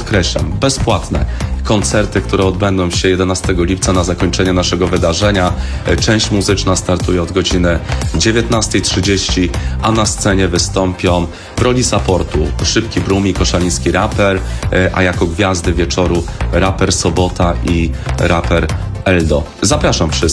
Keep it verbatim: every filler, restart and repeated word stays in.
podkreślam, bezpłatne koncerty, które odbędą się jedenastego lipca na zakończenie naszego wydarzenia. Część muzyczna startuje od godziny dziewiętnasta trzydzieści, a na scenie wystąpią w roli supportu Szybki Brumi, koszaliński raper, a jako gwiazdy wieczoru raper Sobota i raper Eldo. Zapraszam wszystkich.